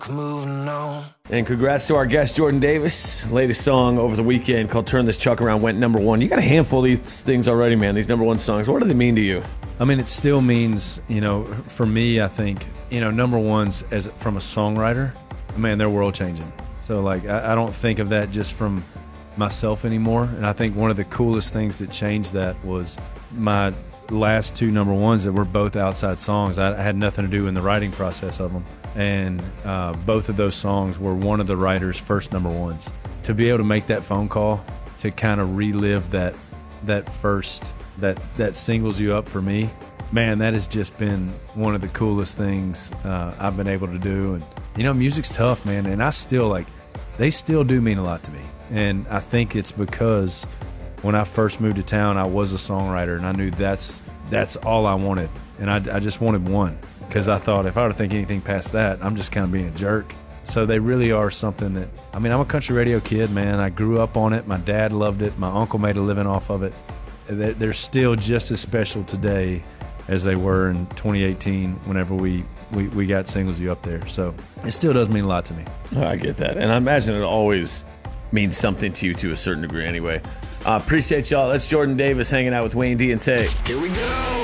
moving on. And congrats to our guest, Jordan Davis. Latest song over the weekend called Turn This Truck Around went number one. You got a handful of these things already, man, these number one songs. What do they mean to you? I mean, it still means, for me, I think, number ones as from a songwriter, man, they're world changing. So, I don't think of that just from myself anymore. And I think one of the coolest things that changed that was my last two number ones that were both outside songs. I had nothing to do in the writing process of them. And both of those songs were one of the writer's first number ones. To be able to make that phone call, to kind of relive that first, that singles you up for me, man, that has just been one of the coolest things I've been able to do. And, music's tough, man. And I still, they still do mean a lot to me. And I think it's because when I first moved to town, I was a songwriter, and I knew that's all I wanted. And I just wanted one, because I thought if I were to think anything past that, I'm just kind of being a jerk. So they really are something that, I'm a country radio kid, man. I grew up on it. My dad loved it. My uncle made a living off of it. They're still just as special today as they were in 2018 whenever we got Singles You Up there. So it still does mean a lot to me. I get that. And I imagine it always means something to you to a certain degree anyway. Appreciate y'all. That's Jordan Davis hanging out with Wayne D and Tay. Here we go.